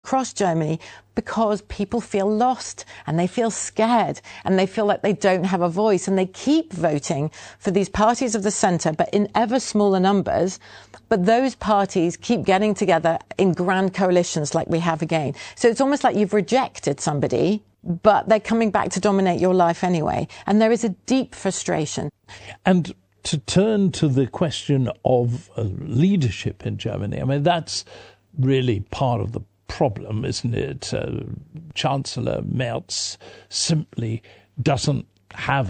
across Germany because people feel lost and they feel scared and they feel like they don't have a voice, and they keep voting for these parties of the centre, but in ever smaller numbers. But those parties keep getting together in grand coalitions like we have again. So it's almost like you've rejected somebody, but they're coming back to dominate your life anyway. And there is a deep frustration. And to turn to the question of leadership in Germany, I mean, that's really part of the problem, isn't it? Chancellor Merz simply doesn't have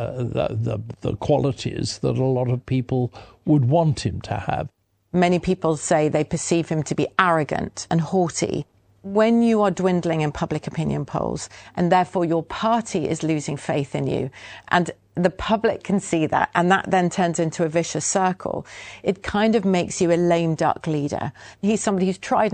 the qualities that a lot of people would want him to have. Many people say they perceive him to be arrogant and haughty. When you are dwindling in public opinion polls, and therefore your party is losing faith in you, and the public can see that, and that then turns into a vicious circle, it kind of makes you a lame duck leader. He's somebody who's tried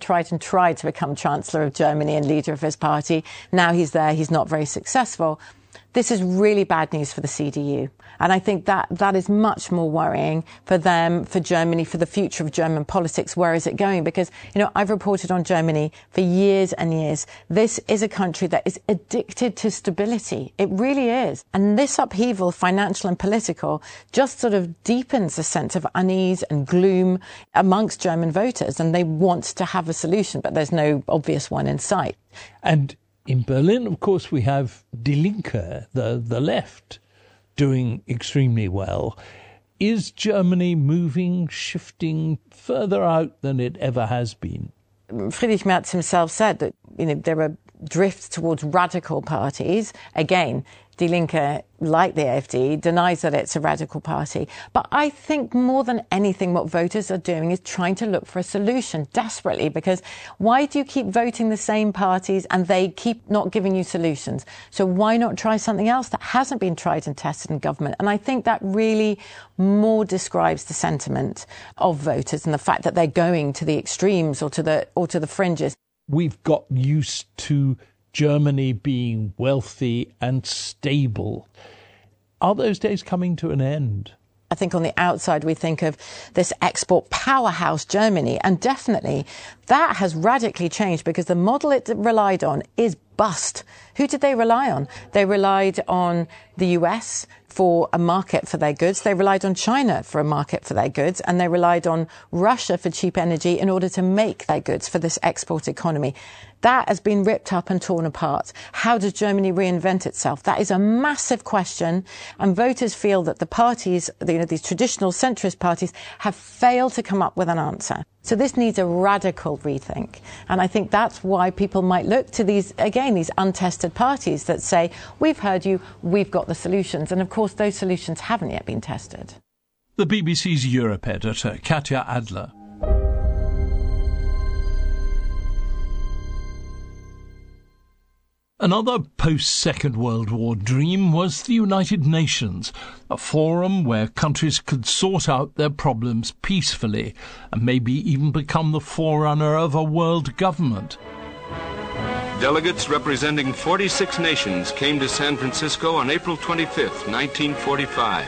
to become Chancellor of Germany and leader of his party. Now he's there, he's not very successful. This is really bad news for the CDU. And I think that is much more worrying for them, for Germany, for the future of German politics. Where is it going? Because, I've reported on Germany for years and years. This is a country that is addicted to stability. It really is. And this upheaval, financial and political, just sort of deepens a sense of unease and gloom amongst German voters. And they want to have a solution, but there's no obvious one in sight. And in Berlin, of course, we have Die Linke, the left, doing extremely well. Is Germany shifting further out than it ever has been? Friedrich Merz himself said that there are drifts towards radical parties. Again, Die Linke, like the AfD, denies that it's a radical party. But I think more than anything, what voters are doing is trying to look for a solution desperately, because why do you keep voting the same parties and they keep not giving you solutions? So why not try something else that hasn't been tried and tested in government? And I think that really more describes the sentiment of voters and the fact that they're going to the extremes or to the fringes. We've got used to Germany being wealthy and stable. Are those days coming to an end? I think on the outside we think of this export powerhouse Germany, and definitely that has radically changed because the model it relied on is bust. Who did they rely on? They relied on the US for a market for their goods. They relied on China for a market for their goods, and they relied on Russia for cheap energy in order to make their goods for this export economy. That has been ripped up and torn apart. How does Germany reinvent itself? That is a massive question, and voters feel that the parties, these traditional centrist parties, have failed to come up with an answer. So this needs a radical rethink. And I think that's why people might look to these untested parties that say, we've heard you, we've got the solutions. And of course, those solutions haven't yet been tested. The BBC's Europe editor, Katya Adler. Another post-Second World War dream was the United Nations, a forum where countries could sort out their problems peacefully and maybe even become the forerunner of a world government. Delegates representing 46 nations came to San Francisco on April 25th, 1945.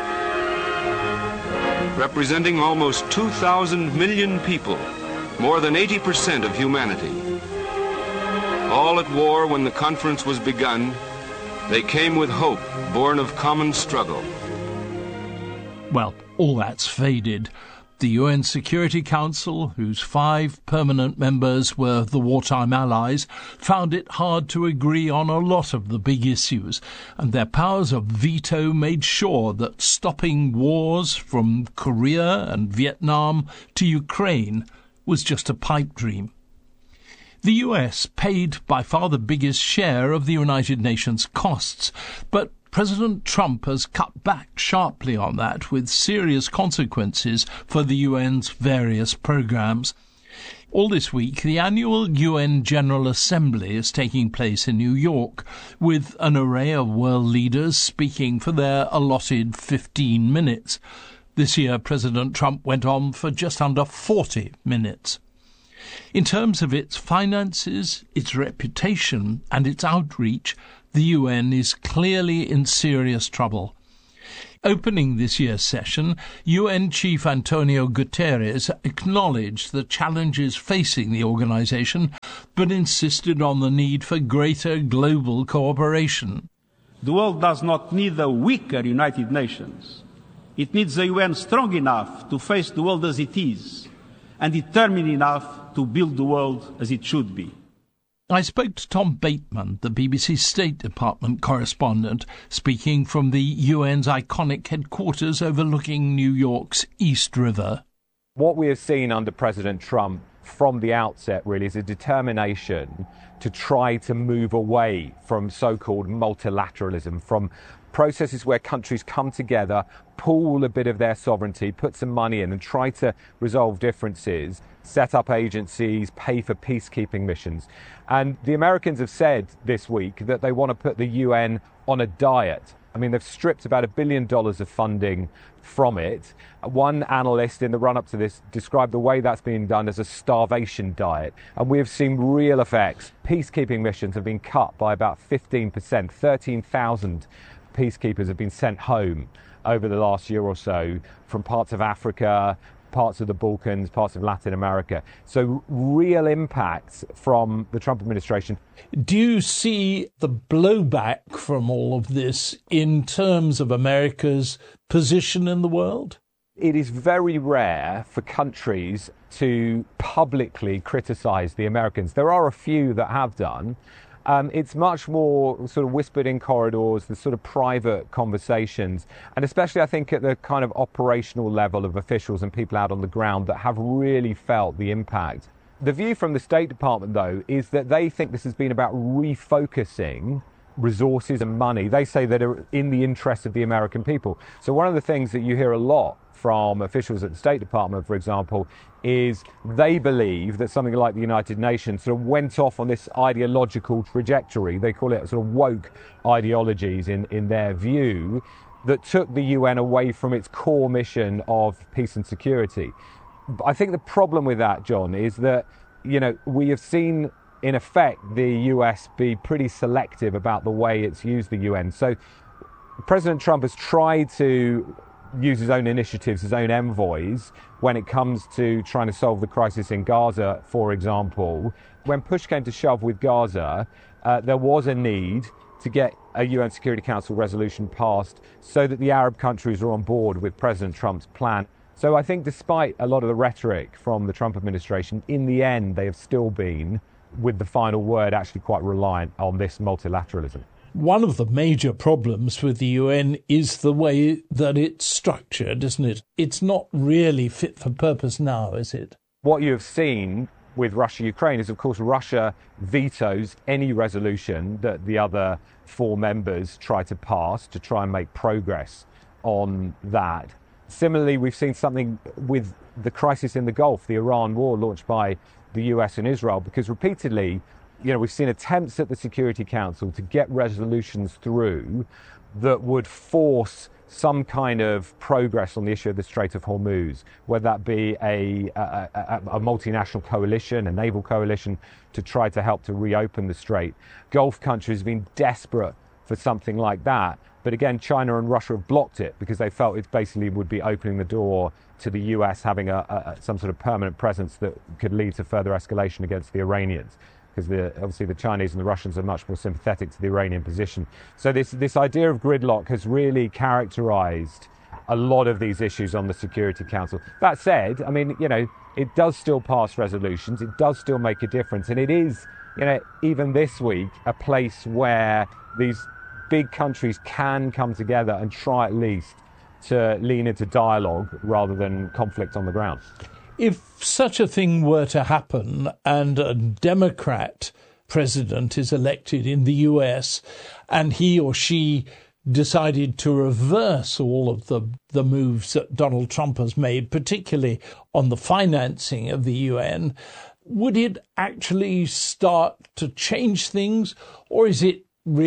Representing almost 2,000 million people, more than 80% of humanity. All at war when the conference was begun, they came with hope born of common struggle. Well, all that's faded. The UN Security Council, whose 5 permanent members were the wartime allies, found it hard to agree on a lot of the big issues, and their powers of veto made sure that stopping wars from Korea and Vietnam to Ukraine was just a pipe dream. The US paid by far the biggest share of the United Nations costs, but President Trump has cut back sharply on that, with serious consequences for the UN's various programs. All this week, the annual UN General Assembly is taking place in New York, with an array of world leaders speaking for their allotted 15 minutes. This year, President Trump went on for just under 40 minutes. In terms of its finances, its reputation and its outreach, the UN is clearly in serious trouble. Opening this year's session, UN Chief Antonio Guterres acknowledged the challenges facing the organisation, but insisted on the need for greater global cooperation. The world does not need a weaker United Nations. It needs a UN strong enough to face the world as it is, and determined enough to build the world as it should be. I spoke to Tom Bateman, the BBC State Department correspondent, speaking from the UN's iconic headquarters overlooking New York's East River. What we have seen under President Trump from the outset really is a determination to try to move away from so-called multilateralism, from processes where countries come together, pool a bit of their sovereignty, put some money in and try to resolve differences, set up agencies, pay for peacekeeping missions. And the Americans have said this week that they want to put the UN on a diet. I mean, they've stripped about $1 billion of funding from it. One analyst in the run-up to this described the way that's being done as a starvation diet. And we have seen real effects. Peacekeeping missions have been cut by about 15%. 13,000 peacekeepers have been sent home over the last year or so from parts of Africa, parts of the Balkans, parts of Latin America. So real impacts from the Trump administration. Do you see the blowback from all of this in terms of America's position in the world? It is very rare for countries to publicly criticize the Americans. There are a few that have done. It's much more sort of whispered in corridors, the sort of private conversations, and especially I think at the kind of operational level of officials and people out on the ground that have really felt the impact. The view from the State Department, though, is that they think this has been about refocusing resources and money. They say that are in the interest of the American people. So one of the things that you hear a lot from officials at the State Department, for example, is they believe that something like the United Nations sort of went off on this ideological trajectory. They call it sort of woke ideologies in their view, that took the UN away from its core mission of peace and security. I think the problem with that, John, is that, you know, we have seen in effect the US be pretty selective about the way it's used the UN. So President Trump has tried to use his own initiatives, his own envoys, when it comes to trying to solve the crisis in Gaza, for example. When push came to shove with Gaza, there was a need to get a UN Security Council resolution passed so that the Arab countries are on board with President Trump's plan. So I think despite a lot of the rhetoric from the Trump administration, in the end, they have still been, with the final word, actually quite reliant on this multilateralism. One of the major problems with the UN is the way that it's structured, isn't it? It's not really fit for purpose now, is it? What you have seen with Russia-Ukraine is, of course, Russia vetoes any resolution that the other four members try to pass to try and make progress on that. Similarly, we've seen something with the crisis in the Gulf, the Iran war launched by the US and Israel, because repeatedly, you know, we've seen attempts at the Security Council to get resolutions through that would force some kind of progress on the issue of the Strait of Hormuz, whether that be a multinational coalition, a naval coalition, to try to help to reopen the strait. Gulf countries have been desperate for something like that. But again, China and Russia have blocked it because they felt it basically would be opening the door to the US having some sort of permanent presence that could lead to further escalation against the Iranians. Because obviously the Chinese and the Russians are much more sympathetic to the Iranian position. So this idea of gridlock has really characterized a lot of these issues on the Security Council. That said, I mean, you know, it does still pass resolutions, it does still make a difference, and it is, you know, even this week, a place where these big countries can come together and try at least to lean into dialogue rather than conflict on the ground. If such a thing were to happen and a Democrat president is elected in the US and he or she decided to reverse all of the moves that Donald Trump has made, particularly on the financing of the UN, would it actually start to change things, or has it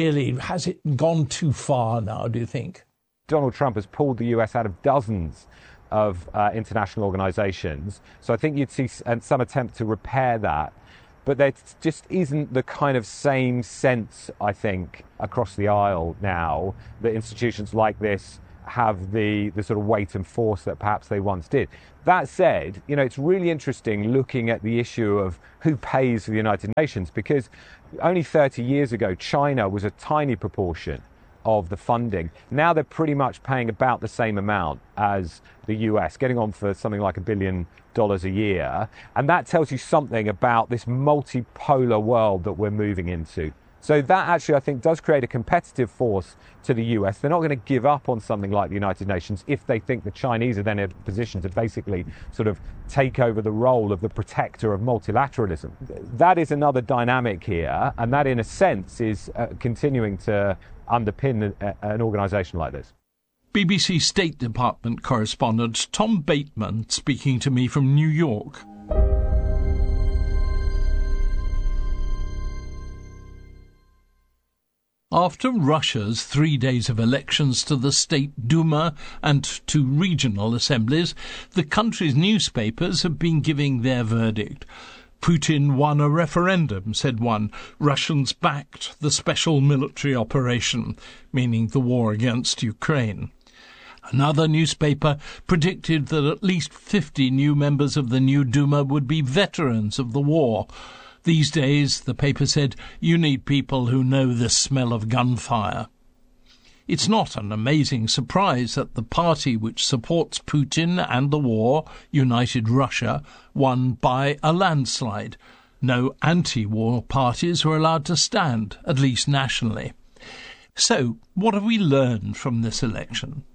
gone too far now, do you think? Donald Trump has pulled the US out of dozens of international organizations. So I think you'd see some attempt to repair that. But there just isn't the kind of same sense, I think, across the aisle now that institutions like this have the sort of weight and force that perhaps they once did. That said, it's really interesting looking at the issue of who pays for the United Nations, because only 30 years ago, China was a tiny proportion of the funding. Now they're pretty much paying about the same amount as the US, getting on for something like $1 billion a year. And that tells you something about this multipolar world that we're moving into. So that actually, I think, does create a competitive force to the US. They're not going to give up on something like the United Nations if they think the Chinese are then in a position to basically sort of take over the role of the protector of multilateralism. That is another dynamic here, and that, in a sense, is continuing to underpin an organisation like this. BBC State Department correspondent Tom Bateman speaking to me from New York. After Russia's 3 days of elections to the State Duma and to regional assemblies, the country's newspapers have been giving their verdict. Putin won a referendum, said one. Russians backed the special military operation, meaning the war against Ukraine. Another newspaper predicted that at least 50 new members of the new Duma would be veterans of the war. These days, the paper said, you need people who know the smell of gunfire. It's not an amazing surprise that the party which supports Putin and the war, United Russia, won by a landslide. No anti-war parties were allowed to stand, at least nationally. So, what have we learned from this election?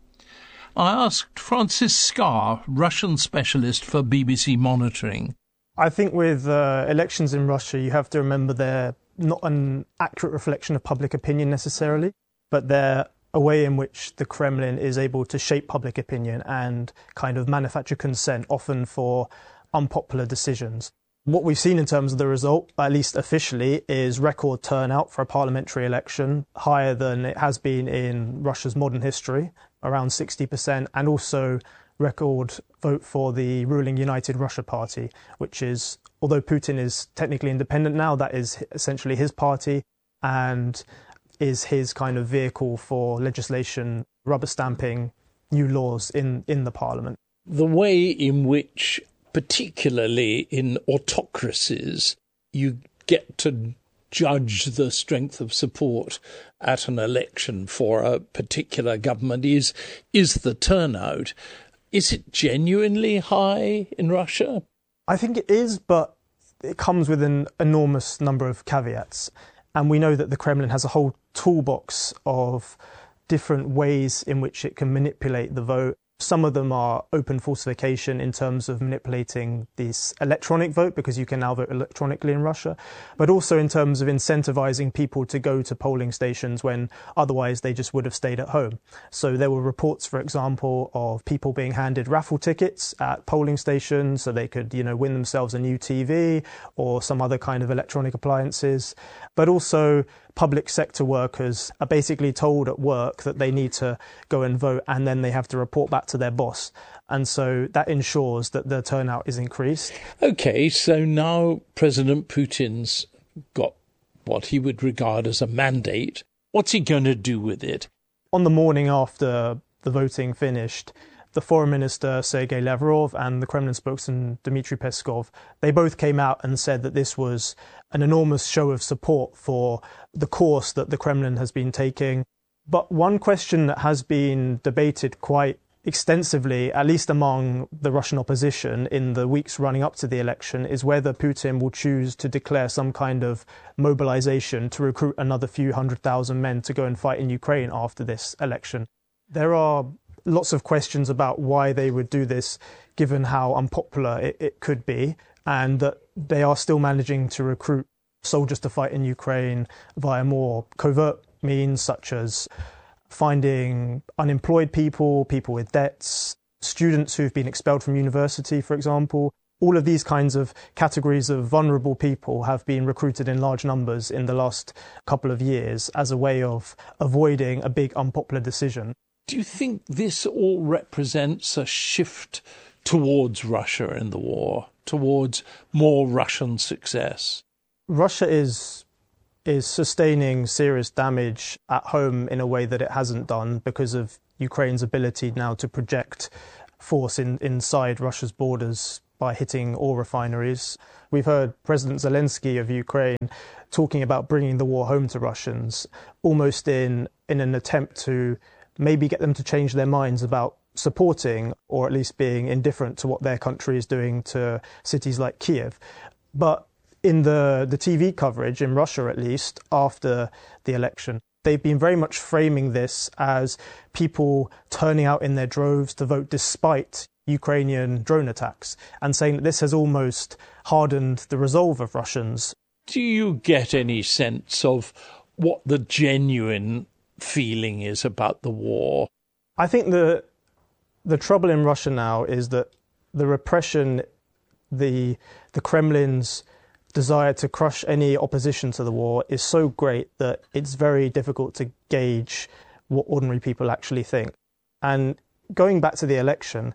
I asked Francis Scarr, Russian specialist for BBC Monitoring. I think with elections in Russia, you have to remember they're not an accurate reflection of public opinion necessarily, but they're a way in which the Kremlin is able to shape public opinion and kind of manufacture consent, often for unpopular decisions. What we've seen in terms of the result, at least officially, is record turnout for a parliamentary election, higher than it has been in Russia's modern history, around 60%, and also record vote for the ruling United Russia Party, which is, although Putin is technically independent now, that is essentially his party and is his kind of vehicle for legislation, rubber stamping new laws in the parliament. The way in which, particularly in autocracies, you get to judge the strength of support at an election for a particular government is the turnout. Is it genuinely high in Russia? I think it is, but it comes with an enormous number of caveats. And we know that the Kremlin has a whole toolbox of different ways in which it can manipulate the vote. Some of them are open falsification in terms of manipulating this electronic vote, because you can now vote electronically in Russia, but also in terms of incentivizing people to go to polling stations when otherwise they just would have stayed at home. So there were reports, for example, of people being handed raffle tickets at polling stations so they could, win themselves a new TV or some other kind of electronic appliances. But also public sector workers are basically told at work that they need to go and vote, and then they have to report back to their boss. And so that ensures that the turnout is increased. OK, so now President Putin's got what he would regard as a mandate. What's he going to do with it? On the morning after the voting finished, the Foreign Minister Sergei Lavrov and the Kremlin spokesman Dmitry Peskov, they both came out and said that this was an enormous show of support for the course that the Kremlin has been taking. But one question that has been debated quite extensively, at least among the Russian opposition in the weeks running up to the election, is whether Putin will choose to declare some kind of mobilization to recruit another few 100,000 men to go and fight in Ukraine after this election. There are lots of questions about why they would do this, given how unpopular it could be, and that they are still managing to recruit soldiers to fight in Ukraine via more covert means, such as finding unemployed people, people with debts, students who've been expelled from university, for example. All of these kinds of categories of vulnerable people have been recruited in large numbers in the last couple of years as a way of avoiding a big unpopular decision. Do you think this all represents a shift towards Russia in the war, towards more Russian success? Russia is sustaining serious damage at home in a way that it hasn't done because of Ukraine's ability now to project force inside Russia's borders by hitting oil refineries. We've heard President Zelensky of Ukraine talking about bringing the war home to Russians, almost in an attempt to maybe get them to change their minds about supporting or at least being indifferent to what their country is doing to cities like Kiev. But in the TV coverage, in Russia at least, after the election, they've been very much framing this as people turning out in their droves to vote despite Ukrainian drone attacks, and saying that this has almost hardened the resolve of Russians. Do you get any sense of what the genuine feeling is about the war? I think the trouble in Russia now is that the repression, the Kremlin's desire to crush any opposition to the war is so great that it's very difficult to gauge what ordinary people actually think. And going back to the election,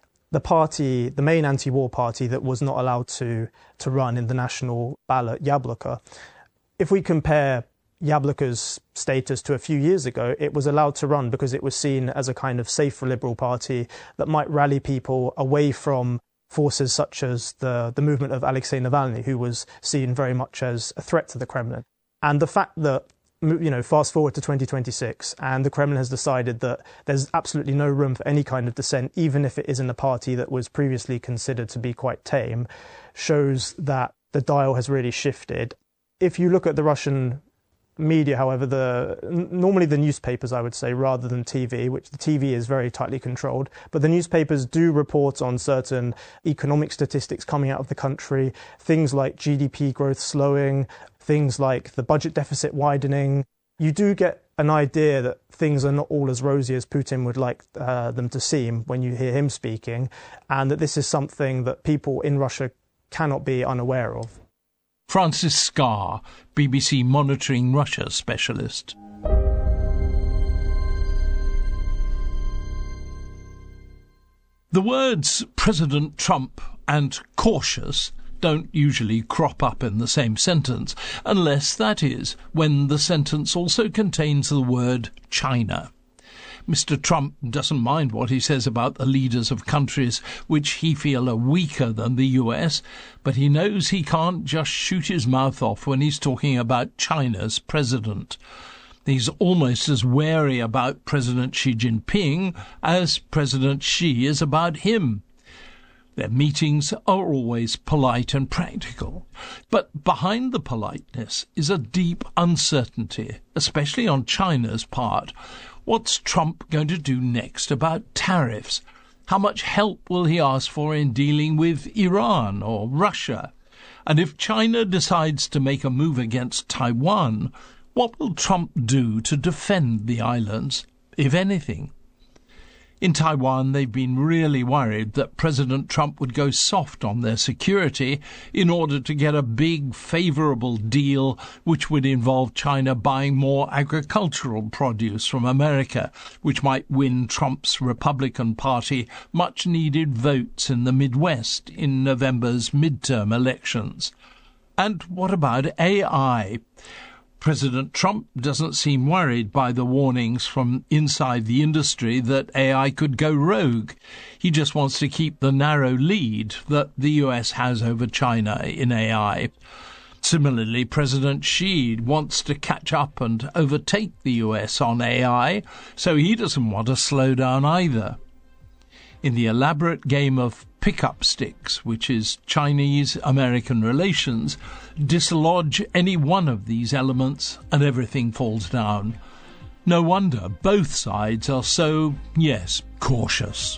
the main anti-war party that was not allowed to run in the national ballot, Yabloko, if we compare Yabloko's status to a few years ago, it was allowed to run because it was seen as a kind of safer liberal party that might rally people away from forces such as the movement of Alexei Navalny, who was seen very much as a threat to the Kremlin. And the fact that, fast forward to 2026, and the Kremlin has decided that there's absolutely no room for any kind of dissent, even if it is in a party that was previously considered to be quite tame, shows that the dial has really shifted. If you look at the Russian media, however, normally the newspapers, I would say, rather than TV, which the TV is very tightly controlled, but the newspapers do report on certain economic statistics coming out of the country, things like GDP growth slowing, things like the budget deficit widening. You do get an idea that things are not all as rosy as Putin would like them to seem when you hear him speaking, and that this is something that people in Russia cannot be unaware of. Francis Scarr, BBC Monitoring Russia specialist. The words President Trump and cautious don't usually crop up in the same sentence, unless, that is, when the sentence also contains the word China. Mr. Trump doesn't mind what he says about the leaders of countries which he feels are weaker than the US, but he knows he can't just shoot his mouth off when he's talking about China's president. He's almost as wary about President Xi Jinping as President Xi is about him. Their meetings are always polite and practical, but behind the politeness is a deep uncertainty, especially on China's part. What's Trump going to do next about tariffs? How much help will he ask for in dealing with Iran or Russia? And if China decides to make a move against Taiwan, what will Trump do to defend the islands, if anything? In Taiwan, they've been really worried that President Trump would go soft on their security in order to get a big, favourable deal which would involve China buying more agricultural produce from America, which might win Trump's Republican Party much-needed votes in the Midwest in November's midterm elections. And what about AI? President Trump doesn't seem worried by the warnings from inside the industry that AI could go rogue. He just wants to keep the narrow lead that the US has over China in AI. Similarly, President Xi wants to catch up and overtake the US on AI, so he doesn't want to slow down either. In the elaborate game of pick-up sticks, which is Chinese-American relations, dislodge any one of these elements and everything falls down. No wonder both sides are so, yes, cautious.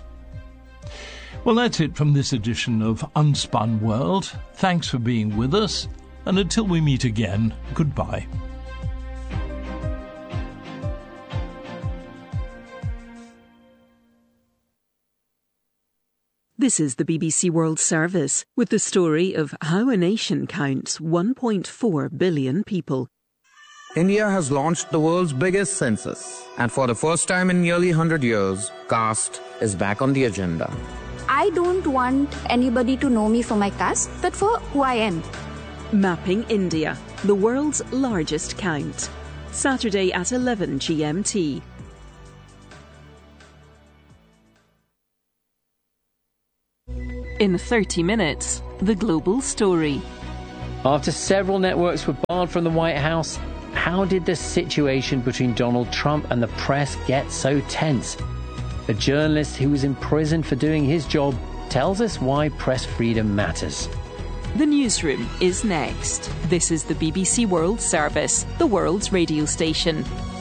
Well, that's it from this edition of Unspun World. Thanks for being with us, and until we meet again, goodbye. This is the BBC World Service with the story of how a nation counts 1.4 billion people. India has launched the world's biggest census, and for the first time in nearly 100 years, caste is back on the agenda. I don't want anybody to know me for my caste, but for who I am. Mapping India, the world's largest count. Saturday at 11 GMT. In 30 minutes, the global story. After several networks were barred from the White House, how did the situation between Donald Trump and the press get so tense? A journalist who was imprisoned for doing his job tells us why press freedom matters. The newsroom is next. This is the BBC World Service, the world's radio station.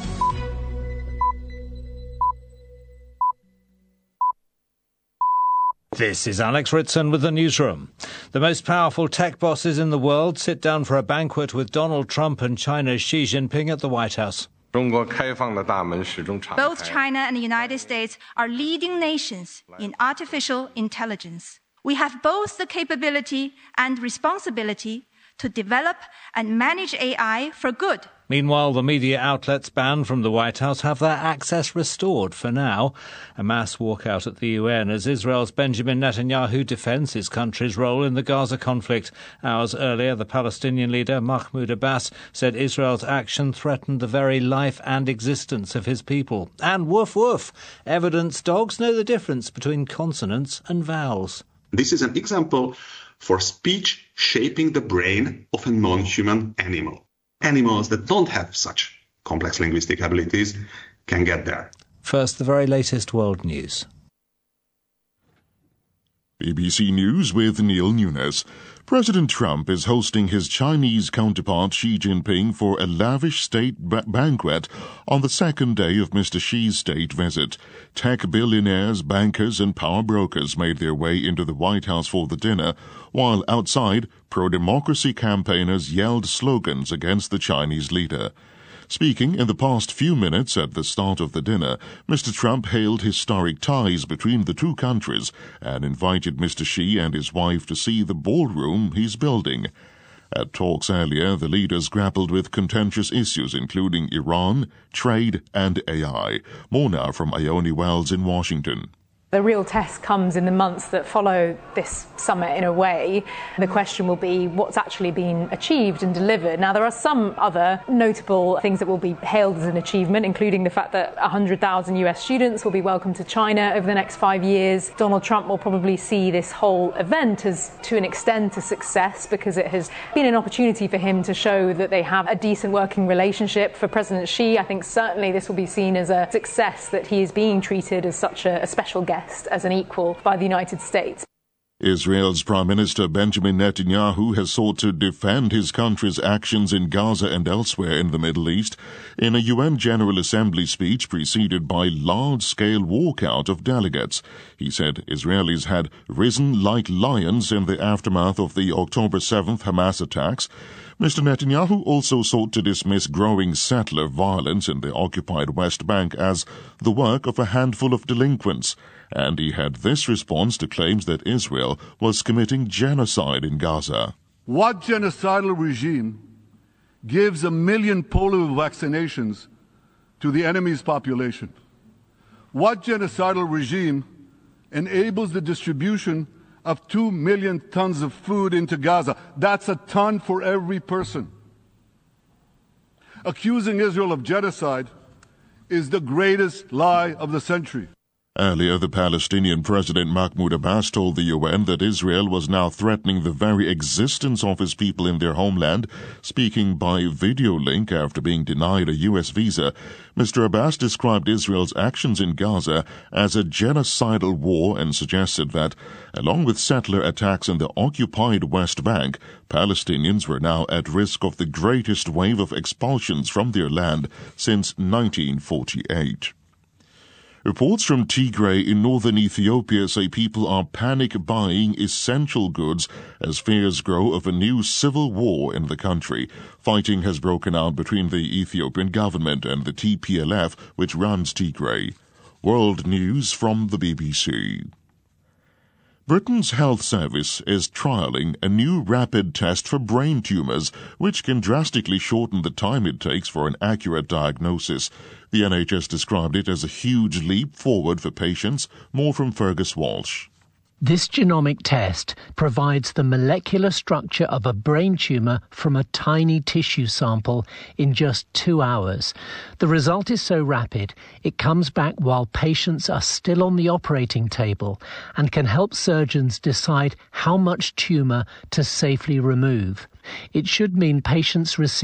This is Alex Ritson with the newsroom. The most powerful tech bosses in the world sit down for a banquet with Donald Trump and China's Xi Jinping at the White House. Both China and the United States are leading nations in artificial intelligence. We have both the capability and responsibility to develop and manage AI for good. Meanwhile, the media outlets banned from the White House have their access restored for now. A mass walkout at the UN as Israel's Benjamin Netanyahu defends his country's role in the Gaza conflict. Hours earlier, the Palestinian leader Mahmoud Abbas said Israel's action threatened the very life and existence of his people. And woof woof, evidence dogs know the difference between consonants and vowels. This is an example for speech shaping the brain of a non-human animal. Animals that don't have such complex linguistic abilities can get there. First, the very latest world news. BBC News with Neil Nunes. President Trump is hosting his Chinese counterpart Xi Jinping for a lavish state banquet on the second day of Mr. Xi's state visit. Tech billionaires, bankers and power brokers made their way into the White House for the dinner, while outside, pro-democracy campaigners yelled slogans against the Chinese leader. Speaking in the past few minutes at the start of the dinner, Mr. Trump hailed historic ties between the two countries and invited Mr. Xi and his wife to see the ballroom he's building. At talks earlier, the leaders grappled with contentious issues including Iran, trade and AI. More now from Ione Wells in Washington. The real test comes in the months that follow this summit in a way. The question will be what's actually been achieved and delivered. Now, there are some other notable things that will be hailed as an achievement, including the fact that 100,000 US students will be welcomed to China over the next 5 years. Donald Trump will probably see this whole event as, to an extent, a success because it has been an opportunity for him to show that they have a decent working relationship. For President Xi, I think certainly this will be seen as a success that he is being treated as such a special guest, as an equal by the United States. Israel's Prime Minister Benjamin Netanyahu has sought to defend his country's actions in Gaza and elsewhere in the Middle East in a UN General Assembly speech preceded by large-scale walkout of delegates. He said Israelis had risen like lions in the aftermath of the October 7th Hamas attacks. Mr. Netanyahu also sought to dismiss growing settler violence in the occupied West Bank as the work of a handful of delinquents, and he had this response to claims that Israel was committing genocide in Gaza. What genocidal regime gives 1 million polio vaccinations to the enemy's population? What genocidal regime enables the distribution of 2 million tons of food into Gaza? That's a ton for every person. Accusing Israel of genocide is the greatest lie of the century. Earlier, the Palestinian President Mahmoud Abbas told the UN that Israel was now threatening the very existence of his people in their homeland. Speaking by video link after being denied a U.S. visa, Mr. Abbas described Israel's actions in Gaza as a genocidal war and suggested that, along with settler attacks in the occupied West Bank, Palestinians were now at risk of the greatest wave of expulsions from their land since 1948. Reports from Tigray in northern Ethiopia say people are panic buying essential goods as fears grow of a new civil war in the country. Fighting has broken out between the Ethiopian government and the TPLF, which runs Tigray. World News from the BBC. Britain's health service is trialling a new rapid test for brain tumours, which can drastically shorten the time it takes for an accurate diagnosis. The NHS described it as a huge leap forward for patients. More from Fergus Walsh. This genomic test provides the molecular structure of a brain tumour from a tiny tissue sample in just 2 hours. The result is so rapid, it comes back while patients are still on the operating table and can help surgeons decide how much tumour to safely remove. It should mean patients receive